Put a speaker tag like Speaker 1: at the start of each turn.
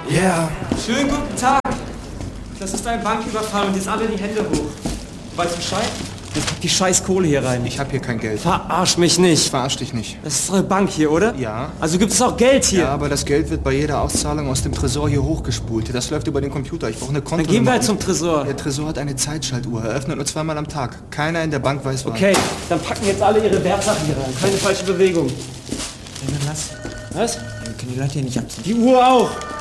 Speaker 1: Ja. Yeah.
Speaker 2: Schönen guten Tag. Das ist ein Banküberfall und jetzt alle die Hände hoch. Weißt du Bescheid? Jetzt pack die scheiß Kohle hier rein.
Speaker 1: Ich hab hier kein Geld.
Speaker 2: Verarsch mich nicht.
Speaker 1: Ich verarsch dich nicht.
Speaker 2: Das ist eure Bank hier, oder?
Speaker 1: Ja.
Speaker 2: Also gibt es auch Geld hier?
Speaker 1: Ja, aber das Geld wird bei jeder Auszahlung aus dem Tresor hier hochgespult. Das läuft über den Computer. Ich brauche eine Konto.
Speaker 2: Dann gehen wir halt zum Tresor.
Speaker 1: Der Tresor hat eine Zeitschaltuhr. Er öffnet nur 2-mal am Tag. Keiner in der Bank weiß wann.
Speaker 2: Okay, dann packen jetzt alle ihre Wertsachen hier rein. Keine falsche Bewegung. Ja, dann lass. Was?
Speaker 3: Wir können die Leute hier nicht abziehen.
Speaker 2: Die Uhr auch.